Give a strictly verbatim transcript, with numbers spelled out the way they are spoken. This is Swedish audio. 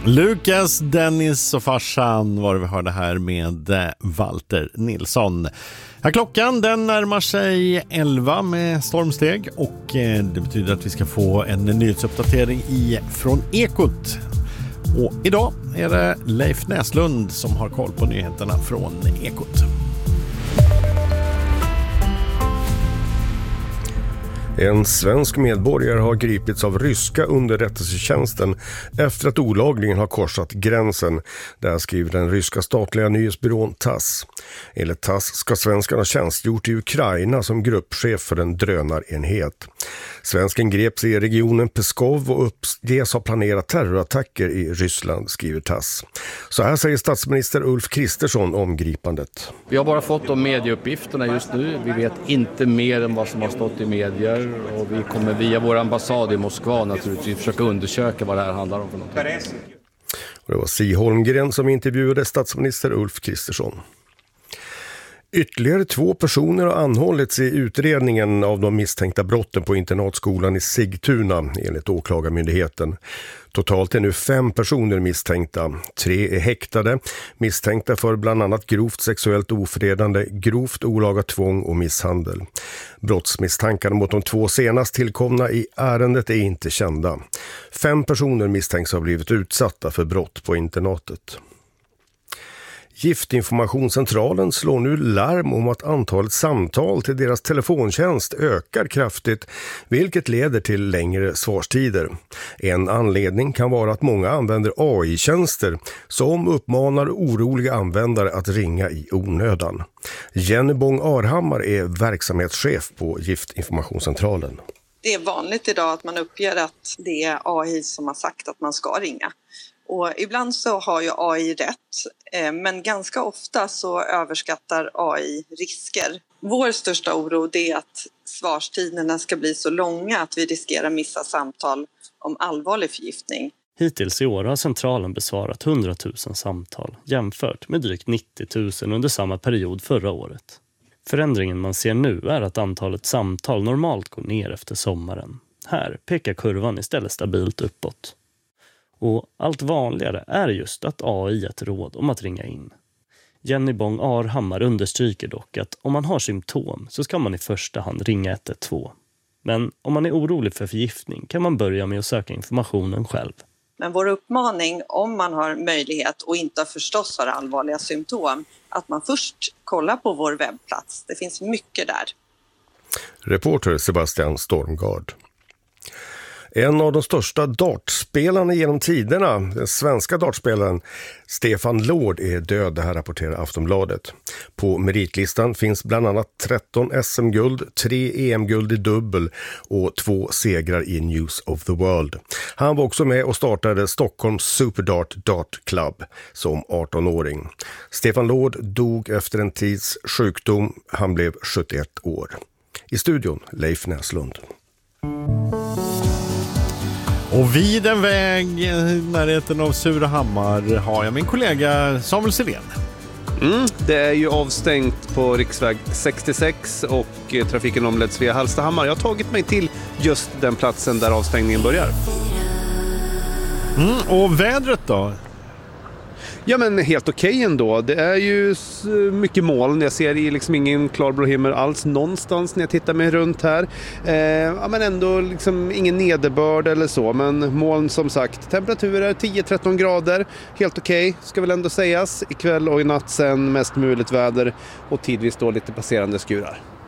Lukas, Dennis och farsan var det vi hörde här med Walter Nilsson. Ja, klockan den närmar sig elva med stormsteg och det betyder att vi ska få en nyhetsuppdatering i från Ekot. Och idag är det Leif Näslund som har koll på nyheterna från Ekot. En svensk medborgare har gripits av ryska underrättelsetjänsten efter att olagligen har korsat gränsen. Där skriver den ryska statliga nyhetsbyrån Tass. Enligt Tass ska svenskarna ha tjänstgjort i Ukraina som gruppchef för en drönarenhet. Svensken greps i regionen Peskov och uppges ha planerat terrorattacker i Ryssland, skriver Tass. Så här säger statsminister Ulf Kristersson om gripandet. Vi har bara fått de medieuppgifterna just nu. Vi vet inte mer än vad som har stått i medier. Och vi kommer via vår ambassad i Moskva naturligtvis försöka undersöka vad det här handlar om för någonting. Och det var Si Holmgren som intervjuade statsminister Ulf Kristersson. Ytterligare två personer har anhållits i utredningen av de misstänkta brotten på internatskolan i Sigtuna enligt åklagarmyndigheten. Totalt är nu fem personer misstänkta. Tre är häktade, misstänkta för bland annat grovt sexuellt ofredande, grovt olaga tvång och misshandel. Brottsmisstankarna mot de två senast tillkomna i ärendet är inte kända. Fem personer misstänks ha blivit utsatta för brott på internatet. Giftinformationscentralen slår nu larm om att antalet samtal till deras telefontjänst ökar kraftigt, vilket leder till längre svarstider. En anledning kan vara att många använder A I-tjänster som uppmanar oroliga användare att ringa i onödan. Jenny Bong Arhammar är verksamhetschef på Giftinformationscentralen. Det är vanligt idag att man uppger att det är A I som har sagt att man ska ringa. Och ibland så har ju A I rätt, men ganska ofta så överskattar A I risker. Vår största oro är att svarstiderna ska bli så långa att vi riskerar missa samtal om allvarlig förgiftning. Hittills i år har centralen besvarat hundratusen samtal jämfört med drygt nittio tusen under samma period förra året. Förändringen man ser nu är att antalet samtal normalt går ner efter sommaren. Här pekar kurvan istället stabilt uppåt. Och allt vanligare är just att A I ett råd om att ringa in. Jenny Bong Arhammar understryker dock att om man har symptom så ska man i första hand ringa ett ett två. Men om man är orolig för förgiftning kan man börja med att söka informationen själv. Men vår uppmaning, om man har möjlighet och inte förstås har allvarliga symptom, att man först kollar på vår webbplats. Det finns mycket där. Reporter Sebastian Stormgard. En av de största dartspelarna genom tiderna, den svenska dartspelaren Stefan Lord, är död, det här rapporterar Aftonbladet. På meritlistan finns bland annat tretton S M-guld, tre E M-guld i dubbel och två segrar i News of the World. Han var också med och startade Stockholms Superdart Dart Club som arton-åring. Stefan Lord dog efter en tids sjukdom, han blev sjuttioett år. I studion Leif Näslund. Och vid en väg i närheten av Surahammar har jag min kollega Samuel Selén. Mm, det är ju avstängt på riksväg sextiosex och trafiken omleds via Hallstahammar. Jag har tagit mig till just den platsen där avstängningen börjar. Mm, och vädret då? Ja, men helt okej ändå. Det är ju mycket moln. Jag ser liksom ingen klarblå himmel alls någonstans när jag tittar mig runt här. Eh, ja, men ändå liksom ingen nederbörd eller så. Men moln som sagt. Temperaturer tio till tretton grader. Helt okej, ska väl ändå sägas. Ikväll och i natt sen mest muligt väder och tidvis då lite passerande skurar.